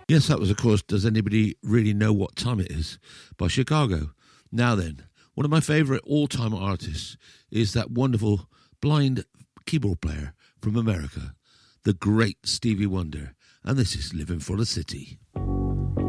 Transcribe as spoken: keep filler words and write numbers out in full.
Yes, that was, of course, Does Anybody Really Know What Time It Is by Chicago. Now then, one of my favourite all-time artists is that wonderful blind keyboard player from America, the great Stevie Wonder, and this is Living for the City.